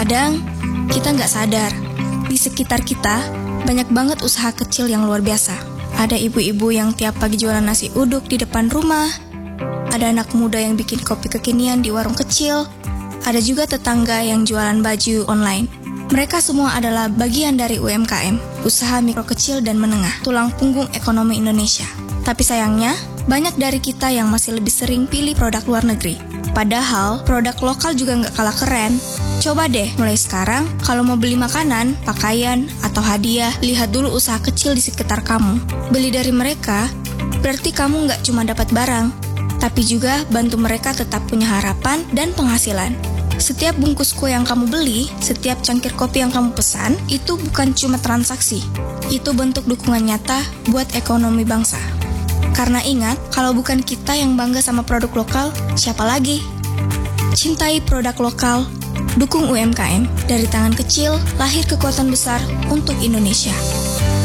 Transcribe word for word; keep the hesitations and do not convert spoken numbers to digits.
Kadang kita nggak sadar, di sekitar kita banyak banget usaha kecil yang luar biasa. Ada ibu-ibu yang tiap pagi jualan nasi uduk di depan rumah. Ada anak muda yang bikin kopi kekinian di warung kecil. Ada juga tetangga yang jualan baju online. Mereka semua adalah bagian dari U M K M, usaha mikro kecil dan menengah, tulang punggung ekonomi Indonesia. Tapi sayangnya, banyak dari kita yang masih lebih sering pilih produk luar negeri. Padahal, produk lokal juga nggak kalah keren. Coba deh, mulai sekarang, kalau mau beli makanan, pakaian, atau hadiah, lihat dulu usaha kecil di sekitar kamu. Beli dari mereka, berarti kamu nggak cuma dapat barang, tapi juga bantu mereka tetap punya harapan dan penghasilan. Setiap bungkus kue yang kamu beli, setiap cangkir kopi yang kamu pesan, itu bukan cuma transaksi. Itu bentuk dukungan nyata buat ekonomi bangsa. Karena ingat, kalau bukan kita yang bangga sama produk lokal, siapa lagi? Cintai produk lokal, dukung U M K M. Dari tangan kecil, lahir kekuatan besar untuk Indonesia.